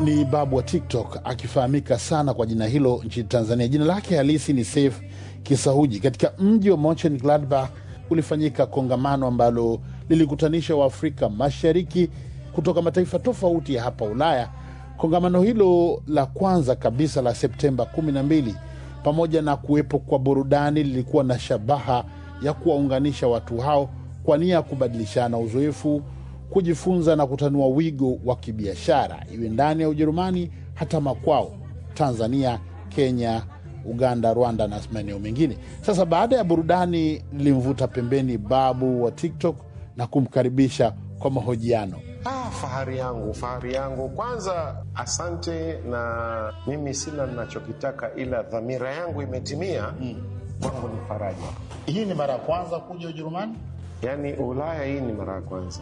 ni babu wa TikTok akifahamika sana kwa jina hilo nchini Tanzania. Jina lake halisi ni Seif Kisahuji. Katika mji wa Mönchengladbach ulifanyika kongamano ambalo lilikutanisha Waafrika Mashariki kutoka mataifa tofauti ya hapa Ulaya. Kongamano hilo la kwanza kabisa la Septemba 12, pamoja na kuwepo kwa burudani, lilikuwa na shabaha ya kuwaunganisha watu hao kwa nia ya kubadilishana uzoefu, kujifunza na kutanua wigo wa kibiashara, iwe ndani ya Ujerumani hata makwao Tanzania, Kenya, Uganda, Rwanda na maeneo mengine. Sasa baada ya burudani, nilimvuta pembeni babu wa TikTok na kumkaribisha kwa mahojiano. Fahari yangu. Kwanza asante, na mimi sina ninachokitaka ila dhamira yangu imetimia. Kwangu ni faraja. Hii ni mara ya kwanza kuja Ujerumani? Yaani Ulaya hii ni mara ya kwanza.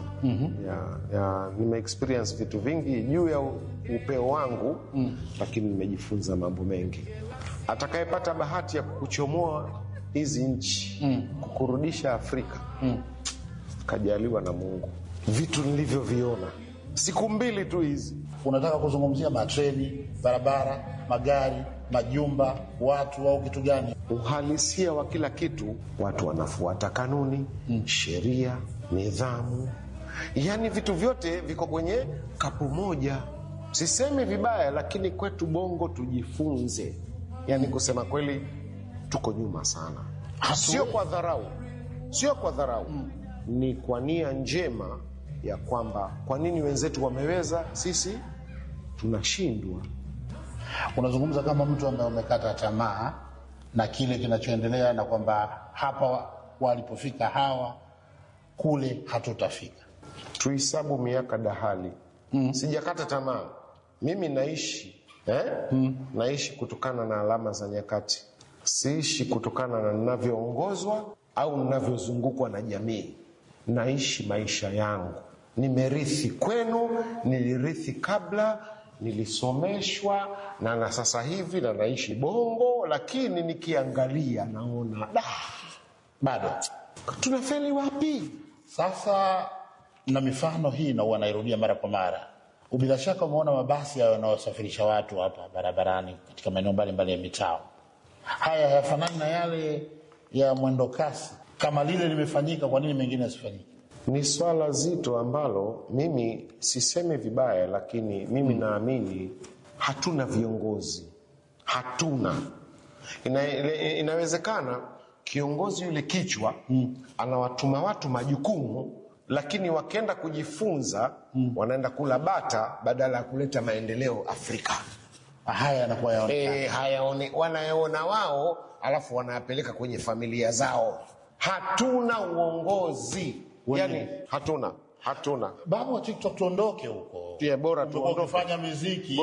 Nime experience vitu vingi juu ya upeo wangu, lakini nimejifunza mambo mengi. Atakayepata bahati ya kukuchomoa hizi nchi, kukurudisha Afrika, kajaliwa na Mungu. Vitu nilivyoviona siku 2 tu hizi. Unataka kuzungumzia matreni, barabara, magari, majumba, watu au kitu gani? Uhalisia wa kila kitu. Watu wanafuata kanuni, sheria, nidhamu. Yaani vitu vyote viko kwenye kapu moja. Sisemi vibaya, lakini kwetu Bongo tujifunze. Yaani kusema kweli tuko nyuma sana. Sio kwa dharau. Ni kwa nia njema ya kwamba kwa nini wenzetu wameweza, sisi tunashindwa. Unazungumza kama mtu ambaye umekata tamaa na kile kinachoendelea, na kwamba hapa walipofika hawa kule hatutafika. Tuhesabu miaka dahali. Sijakata tamaa. Mimi naishi naishi kutokana na alama za nyakati. Siishi kutokana na ninavyoongozwa au ninavyozungukwa na jamii. Naishi maisha yangu. Nimerithi kwenu, nilirithi kabla, nilisomeshwa na sasa hivi na naishi Bongo, lakini nikiangalia naona bado tunafeli wapi? Sasa na mifano hii na wanairudia mara kwa mara. Bila shaka umeona mabasi yanayosafirisha watu hapa barabarani katika maeneo mbalimbali ya mitaa. Haya hayafanani na yale ya mwendo kasi. Kama lile limefanyika, kwa nini mengine yasifanyike? Ni swala zito ambalo mimi sisemi vibaya, lakini mimi naamini hatuna viongozi. Hatuna. Inawezekana kiongozi yule kichwa anawatuma watu majukumu, lakini wakienda kujifunza wanaenda kula bata badala ya kuleta maendeleo Afrika. Haya yanakuwa wanayaona wao, alafu wanayapeleka kwenye familia zao. Hatuna uongozi. Yaani hatuna. Babu wa TikTok, tuondoke huko. Bora tuondoke. Umefanya muziki.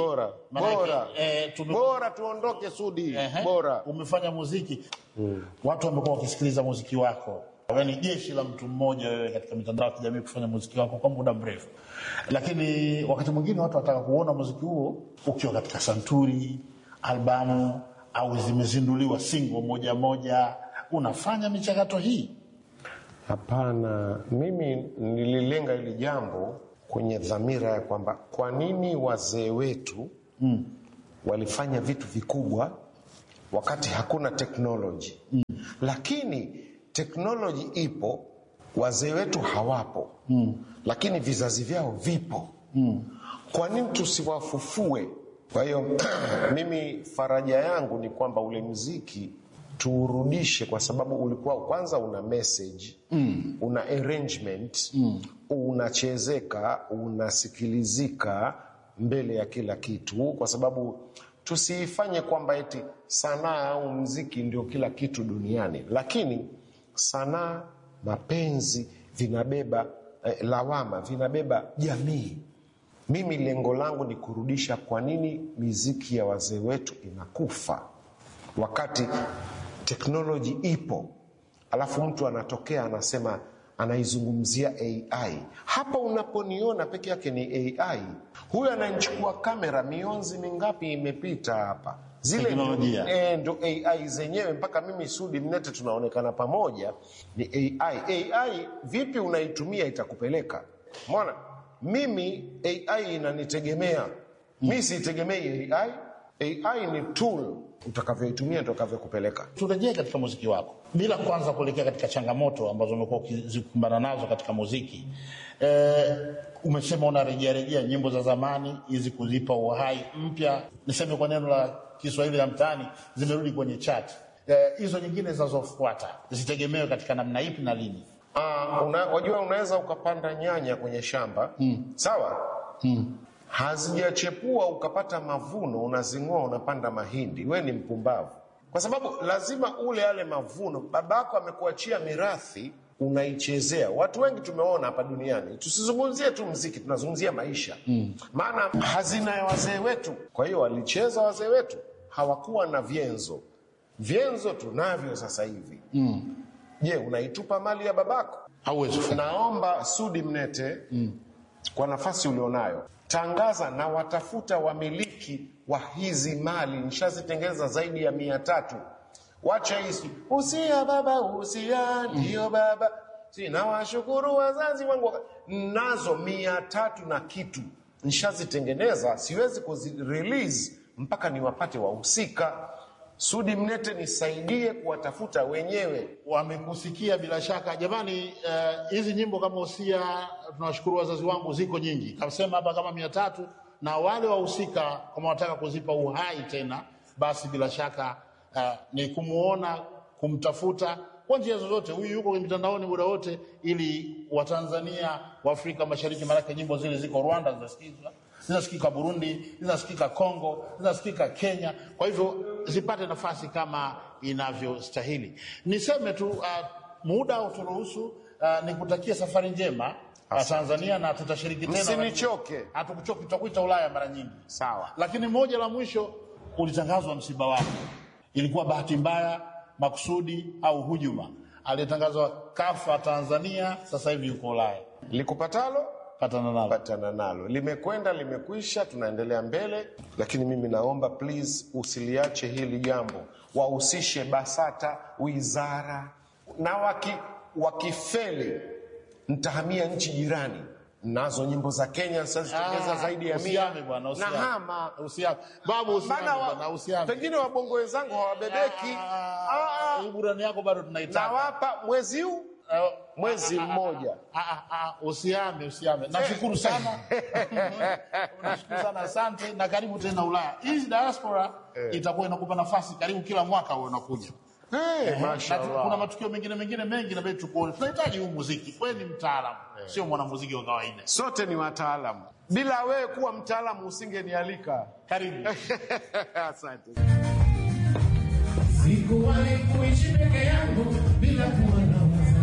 Bora tuondoke Sudi. Bora. Umefanya muziki. Watu wamekuwa wakisikiliza muziki wako. Yaani jeshi la mtu mmoja wewe katika mitandao ya kijamii kufanya muziki wako kwa muda mrefu. Lakini wakati mwingine watu wataka kuona muziki huo ukiwa katika santuri, albamu au zimezinduliwa single moja. Unafanya michakato hii? Hapana, mimi nililenga hili jambo kwenye dhamira ya kwamba kwa nini wazee wetu walifanya vitu vikubwa wakati hakuna teknoloji. Lakini teknoloji ipo, wazee wetu hawapo. Lakini vizazi vyao vipo. Kwa nini tusiwafufue? Kwa hiyo mimi faraja yangu ni kwamba ule muziki tuurudishe, kwa sababu ulikuwa kwanza una message, una arrangement, unachezeka, unasikilizika mbele ya kila kitu, kwa sababu tusiifanye kwamba eti sanaa au muziki ndio kila kitu duniani. Lakini sanaa, mapenzi vinabeba lawama, vinabeba jamii. Mimi lengo langu ni kurudisha kwa nini muziki ya wazee wetu inakufa wakati teknoloji ipo. Alafu mtu anatokea anasema, anaizungumzia AI. Hapa unaponiona peke yake ni AI. Huyu ananichukua kamera, mionzi mingapi imepita hapa. Zile ndo AI zenyewe, mpaka mimi Sudi Mnete tunaonekana pamoja, ni AI. AI vipi unaitumia itakupeleka. Mbona mimi AI inanitegemea. Mimi siitegemei AI. AI ni tool, utakavyoitumia ndio utakavyokupeleka. Turejee katika muziki wako, bila kwanza kuelekea katika changamoto ambazo umekuwa ukikumbana nazo katika muziki. Umesema unarejea nyimbo za zamani hizi kuzipa uhai mpya, niseme kwa neno la Kiswahili ya mtaani, zimerudi kwenye chart. Hizo nyingine zinazofuata zitegemewe katika namna ipi na lini? Wajua unaweza ukapanda nyanya kwenye shamba, sawa? Hazijachepua ukapata mavuno, unazing'oa unapanda mahindi. We ni mpumbavu, kwa sababu lazima ule yale mavuno. Babako amekuachia mirathi, unaichezea. Watu wengi tumeona hapa duniani, tusizungumzie tu muziki, tunazungumzia maisha. Maana hazina ya wazee wetu. Kwa hiyo walicheza wazee wetu, hawakuwa na vyenzo tunavyo sasa hivi. Je, unaitupa mali ya babako? Hauwezi. Naomba Sudi Mnete, kwa nafasi ulionayo, tangaza na watafuta wamiliki wa hizi mali. Nishazitengeneza zaidi ya 300. Wacha hizi usia baba, usia ndio baba, sina washukuru wazazi wangu, nazo 300 na kitu nishazitengeneza. Siwezi kuzirelease mpaka niwapate wahusika. Sudi Mnete, nisaidie kuwatafuta wenyewe. Wamekusikia bila shaka. Jamani, hizi nyimbo kama usia tunawashukuru wazazi wangu ziko nyingi. Kasema hapa kama 300, na wale wahusika kama wataka kuzipa uhai tena, basi bila shaka ni kumuona, kumtafuta kwa njia zozote. Huyu yuko kwenye mitandaoni muda wote, ili Watanzania wa Afrika Mashariki, maana nyimbo zile ziko Rwanda zinasikika Burundi, zinasikika Kongo, zinasikika Kenya, kwa hivyo zipate nafasi kama inavyostahili. Niseme tu muda uturuhusu, nikutakia safari njema Tanzania, na tutashiriki tena. Msinichoke. Hatukuchoki, tutakuita Ulaya mara nyingi. Sawa. Lakini moja la mwisho, ulitangazwa msiba wako. Ilikuwa bahati mbaya, makusudi au hujuma? Alitangazwa kafa Tanzania, sasa hivi yuko Ulaya. Likupatalo patana nalo. Limekwenda, limekwisha, tunaendelea mbele. Lakini mimi naomba please, usiliache hili jambo. Wahusishe BASATA, wizara, na wakifeli nitahamia nchi jirani. Nazo nyimbo za Kenya sasa zaidi ya 100. Usiame bwana, usiame. Nahama. Usiame. Babu, usiame bwana, usiame. Pengine wabongo wenzangu hawabebeki. Burani yako bado tunaitaka. Nawapa mwezi huu, mwezi mmoja. Usiame. Nashukuru sana. Nashukuru sana, asante, na karibu tena Ulaya. Hizi diaspora itakuwa inakupa nafasi karibu kila mwaka wewe unakuja. Mashallah. Kuna matukio mengine mengi na betu kuona. Tunahitaji huu muziki. Wewe ni mtaalamu, sio mwanamuziki wa kawaida. Sote ni wataalamu. Bila wewe kuwa mtaalamu usingenialika. Karibu. Asante. Sikuwahi kuishi